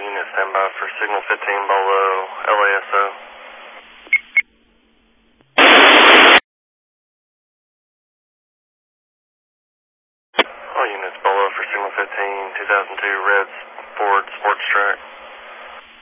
unit standby for signal 15 below LASO. All units below for signal 15, 2002 red Ford sports track.